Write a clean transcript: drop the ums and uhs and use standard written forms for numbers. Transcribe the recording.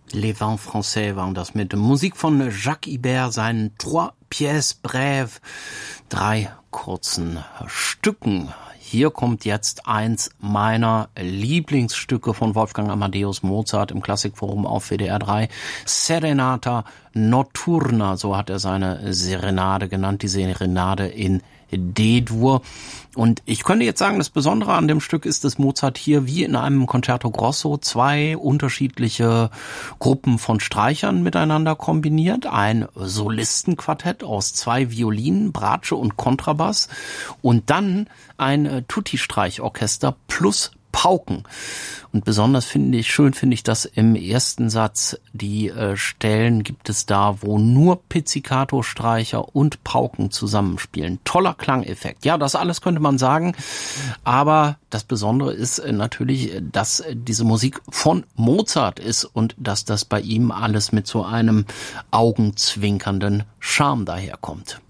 Les Vents Français waren das mit Musik von Jacques Ibert, seinen Trois Pièces Brèves, 3 kurzen Stücken. Hier kommt jetzt eins meiner Lieblingsstücke von Wolfgang Amadeus Mozart im Klassikforum auf WDR 3. Serenata Notturna, so hat er seine Serenade genannt, die Serenade in D-Dur. Und ich könnte jetzt sagen, das Besondere an dem Stück ist, dass Mozart hier wie in einem Concerto Grosso 2 unterschiedliche Gruppen von Streichern miteinander kombiniert. Ein Solistenquartett aus 2 Violinen, Bratsche und Kontrabass und dann ein Tutti-Streichorchester plus Pauken. Und besonders finde ich das im ersten Satz. Die Stellen gibt es da, wo nur Pizzicato-Streicher und Pauken zusammenspielen. Toller Klangeffekt. Ja, das alles könnte man sagen. Aber das Besondere ist natürlich, dass diese Musik von Mozart ist und dass das bei ihm alles mit so einem augenzwinkernden Charme daherkommt.